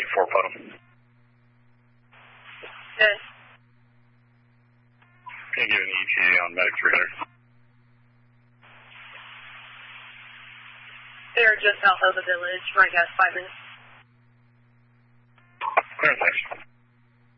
4 Putnam. Good. Can you give an ETA on Medic 300? They're just south of the village, I guess 5 minutes. Clear, thanks.